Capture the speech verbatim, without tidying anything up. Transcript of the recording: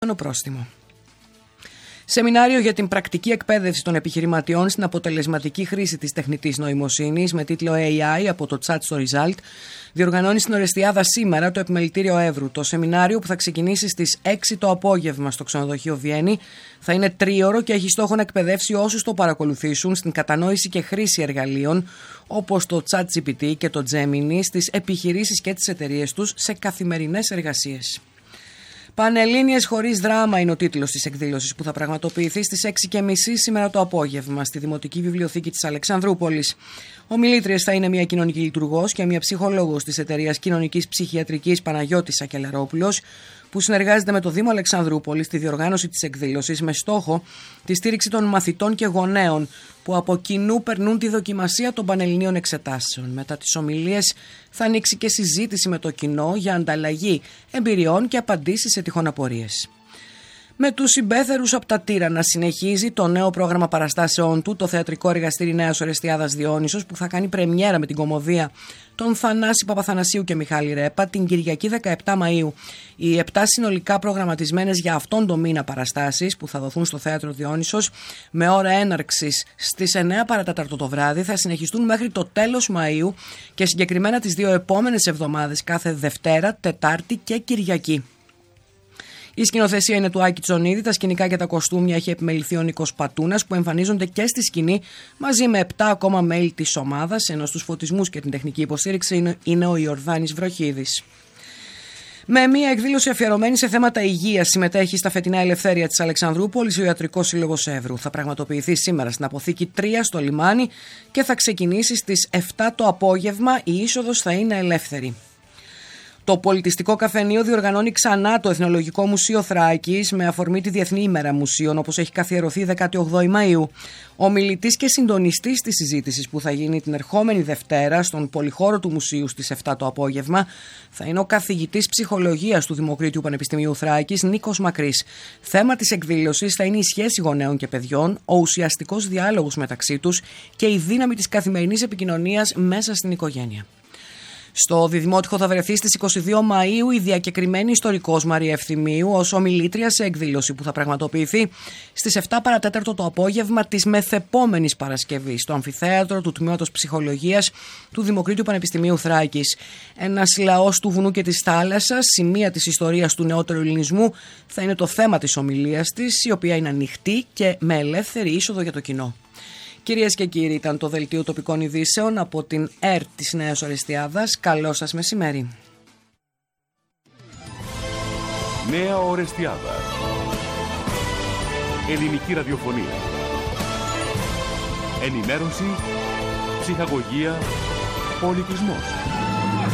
Πρόστιμο. Σεμινάριο για την πρακτική εκπαίδευση των επιχειρηματιών στην αποτελεσματική χρήση της τεχνητής νοημοσύνης με τίτλο έι άι από το Chat στο Result διοργανώνει στην Ορεστιάδα σήμερα το Επιμελητήριο Εύρου. Το σεμινάριο, που θα ξεκινήσει στις έξι το απόγευμα στο ξενοδοχείο Βιέννη, θα είναι τρίωρο και έχει στόχο να εκπαιδεύσει όσους το παρακολουθήσουν στην κατανόηση και χρήση εργαλείων όπως το ChatGPT και το Gemini στις επιχειρήσεις και τις εταιρείες τους σε καθημερινές εργασίες. Πανελλήνιες χωρίς δράμα είναι ο τίτλος της εκδήλωσης, που θα πραγματοποιηθεί στις έξι και μισή σήμερα το απόγευμα στη Δημοτική Βιβλιοθήκη της Αλεξανδρούπολης. Ομιλήτριες θα είναι μια κοινωνική λειτουργός και μια ψυχολόγος της εταιρείας κοινωνικής ψυχιατρικής Παναγιώτης Σακελαρόπουλος, που συνεργάζεται με το Δήμο Αλεξανδρούπολης στη διοργάνωση της εκδήλωσης με στόχο τη στήριξη των μαθητών και γονέων που από κοινού περνούν τη δοκιμασία των Πανελληνίων εξετάσεων. Μετά τις ομιλίες θα ανοίξει και συζήτηση με το κοινό για ανταλλαγή εμπειριών και απαντήσεις σε τυχόν απορίες. Με τους συμπέθερους από τα Τύρανα συνεχίζει το νέο πρόγραμμα παραστάσεών του, το θεατρικό εργαστήρι Νέας Ορεστιάδας Διόνυσος, που θα κάνει πρεμιέρα με την κωμωδία των Θανάση Παπαθανασίου και Μιχάλη Ρέπα την Κυριακή δεκαεπτά Μαΐου. Οι επτά συνολικά προγραμματισμένες για αυτόν τον μήνα παραστάσεις, που θα δοθούν στο Θέατρο Διόνυσος με ώρα έναρξης στις εννέα παρά τέταρτο το βράδυ, θα συνεχιστούν μέχρι το τέλος Μαΐου και συγκεκριμένα τις δύο επόμενες εβδομάδες, κάθε Δευτέρα, Τετάρτη και Κυριακή. Η σκηνοθεσία είναι του Άκη Τσονίδη, τα σκηνικά και τα κοστούμια έχει επιμεληθεί ο Νίκος Πατούνας, που εμφανίζονται και στη σκηνή μαζί με επτά ακόμα μέλη της ομάδας, ενώ στους φωτισμούς και την τεχνική υποστήριξη είναι ο Ιορδάνης Βροχίδης. Με μια εκδήλωση αφιερωμένη σε θέματα υγείας συμμετέχει στα φετινά Ελευθέρια της Αλεξανδρούπολης ο Ιατρικός Σύλλογος Εύρου. Θα πραγματοποιηθεί σήμερα στην Αποθήκη τρία στο λιμάνι και θα ξεκινήσει στις επτά το απόγευμα. Η είσοδος θα είναι ελεύθερη. Το Πολιτιστικό Καφενείο διοργανώνει ξανά το Εθνολογικό Μουσείο Θράκης με αφορμή τη Διεθνή ημέρα μουσείων, όπως έχει καθιερωθεί δεκάτη όγδοη Μαΐου. Ο μιλητής και συντονιστής της συζήτησης, που θα γίνει την ερχόμενη Δευτέρα στον πολυχώρο του Μουσείου στις επτά το απόγευμα, θα είναι ο καθηγητής ψυχολογίας του Δημοκρίτιου Πανεπιστημίου Θράκης, Νίκος Μακρύς. Θέμα της εκδήλωσης θα είναι η σχέση γονέων και παιδιών, ο ουσιαστικός διάλογος μεταξύ τους και η δύναμη της καθημερινής επικοινωνίας μέσα στην οικογένεια. Στο Διδημότυχο θα βρεθεί στις είκοσι δύο Μαΐου η διακεκριμένη ιστορικός Μαρία Ευθυμίου ως ομιλήτρια σε εκδήλωση που θα πραγματοποιηθεί στις επτά παρά τέταρτο το απόγευμα της μεθεπόμενης Παρασκευής στο αμφιθέατρο του Τμήματος Ψυχολογίας του Δημοκρίτιου Πανεπιστημίου Θράκης. Ένας λαός του βουνού και της θάλασσας, σημεία της ιστορίας του νεότερου ελληνισμού, θα είναι το θέμα της ομιλίας της, η οποία είναι ανοιχτή και με ελεύθερη είσοδο για το κοινό. Κυρίες και κύριοι, ήταν το Δελτίο Τοπικών Ειδήσεων από την ΕΡΤ της Νέας Ορεστιάδας. Καλό σας μεσημέρι. Νέα Ορεστιάδα. Ελληνική ραδιοφωνία. Ενημέρωση, ψυχαγωγία, πολιτισμός.